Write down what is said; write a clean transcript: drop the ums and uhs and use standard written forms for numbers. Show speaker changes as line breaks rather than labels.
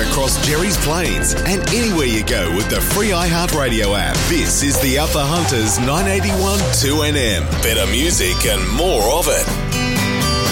across Jerry's Plains and anywhere you go with the free iHeartRadio app. This is the Up the Hunters 981 2NM. Better music and more of it.